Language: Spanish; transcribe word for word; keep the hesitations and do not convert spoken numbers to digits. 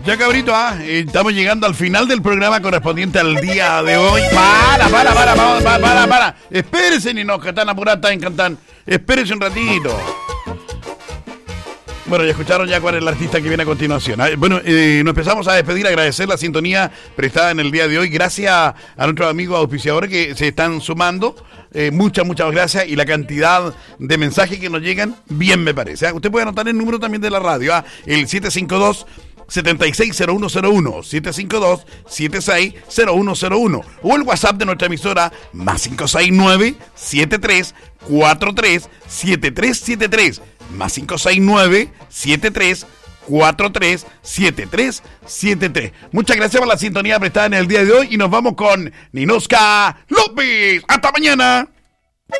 Ya, cabrito, ah, estamos llegando al final del programa correspondiente al día de hoy. Para, para, para, para, para, para, para. Espérense, ni no, que están apurados, están encantando. Espérense un ratito. Bueno, ya escucharon ya cuál es el artista que viene a continuación. Bueno, eh, nos empezamos a despedir, agradecer la sintonía prestada en el día de hoy. Gracias a nuestros amigos auspiciadores que se están sumando. Eh, muchas, muchas gracias. Y la cantidad de mensajes que nos llegan, bien me parece. ¿eh? Usted puede anotar el número también de la radio, ¿eh? el siete cinco dos, siete seis cero uno cero uno, siete cinco dos, siete seis cero uno cero uno, o el WhatsApp de nuestra emisora, más cinco seis nueve, siete tres cuatro tres, siete tres siete tres, más cinco seis nueve, siete tres cuatro tres, siete tres siete tres. Muchas gracias por la sintonía prestada en el día de hoy y nos vamos con Ninoska López. ¡Hasta mañana!